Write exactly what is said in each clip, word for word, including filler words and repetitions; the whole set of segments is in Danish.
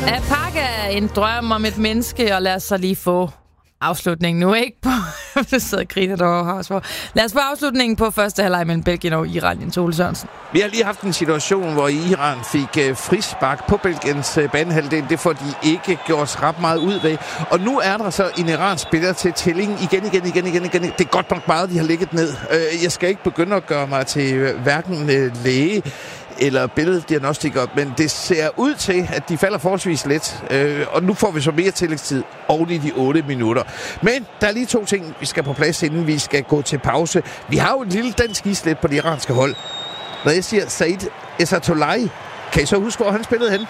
At pakke er en drøm om et menneske, og lad os så lige få afslutningen nu, ikke? På, det sidder og griner derovre. Lad os få afslutningen på første halvleg mellem Belgien og Iran, Jens Ole Sørensen. Vi har lige haft en situation, hvor Iran fik uh, frispark på Belgiens uh, banehalvdel. Det får de ikke gjort ret meget ud af. Og nu er der så en Iran spiller til tællingen igen, igen, igen, igen, igen. Det er godt nok meget, de har ligget ned. Uh, jeg skal ikke begynde at gøre mig til uh, hverken uh, læge eller billeddiagnostiker, men det ser ud til, at de falder forholdsvis let. Øh, og nu får vi så mere tillægstid oven i de otte minutter. Men der er lige to ting, vi skal på plads, inden vi skal gå til pause. Vi har jo en lille dansk islet på det iranske hold. Når jeg siger Said Ezatollah, kan I så huske, hvor han spillede hen?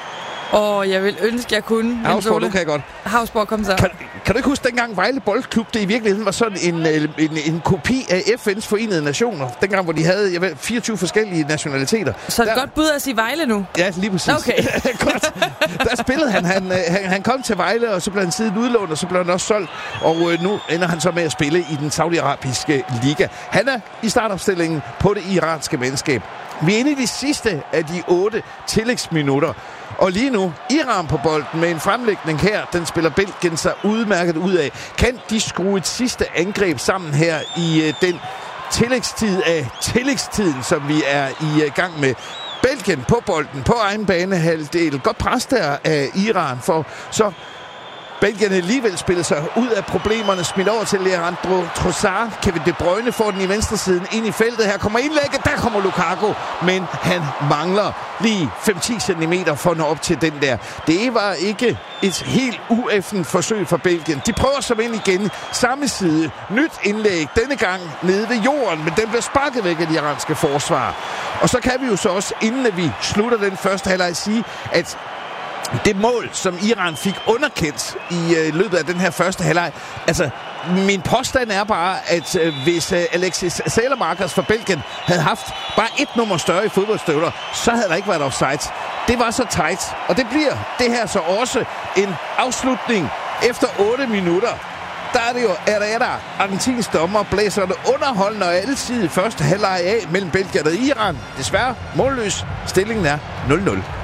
Åh, oh, jeg vil ønske, jeg kunne. Havsborg, du kan jeg godt. Havsborg, kom så. Kan, kan du ikke huske, dengang Vejle Boldklub, det i virkeligheden var sådan en, en, en kopi af F N's Forenede Nationer. Dengang, hvor de havde jeg ved, fireogtyve forskellige nationaliteter. Så et der, godt bud at sige Vejle nu? Ja, lige præcis. Okay. Godt. Der spillede han, han, han, han kom til Vejle, og så blev han siden udlånt, og så blev han også solgt. Og øh, nu ender han så med at spille i den saudiarabiske liga. Han er i startopstillingen på det iranske mandskab. Vi er inde i de sidste af de otte tillægsminutter. Og lige nu, Iran på bolden med en fremlægning her, den spiller Belgien sig udmærket ud af. Kan de skrue et sidste angreb sammen her i øh, den tillægstid af tillægstiden, som vi er i øh, gang med? Belgien på bolden, på egen banehalvdel. Godt pres der af Iran, for så Belgien alligevel spiller sig ud af problemerne, smidt over til Leandro Trossard. Kevin De Bruyne får den i venstre siden ind i feltet. Her kommer indlægget, der kommer Lukaku, men han mangler lige fem til ti centimeter for at nå op til den der. Det var ikke et helt ueffent forsøg for Belgien. De prøver som ind igen, samme side, nyt indlæg, denne gang nede ved jorden, men den bliver sparket væk af de iranske forsvar. Og så kan vi jo så også, inden vi slutter den første halvleg, sige, at det mål, som Iran fik underkendt i øh, løbet af den her første halvleg, altså, min påstand er bare, at øh, hvis øh, Alexis Saelemaekers for Belgien havde haft bare et nummer større i fodboldstøvler, så havde der ikke været offside. Det var så tight, og det bliver det her så også en afslutning efter otte minutter. Der er det jo, er der, er der argentinsk dommer, blæser det underholdende og altid første halvleg af mellem Belgien og Iran. Desværre målløs. Stillingen er nul nul.